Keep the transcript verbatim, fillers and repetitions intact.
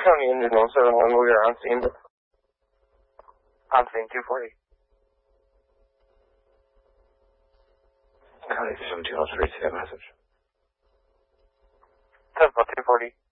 County engine one seven one, we are on scene. On scene two forty. County seven two oh three, see that message. Tempo two forty.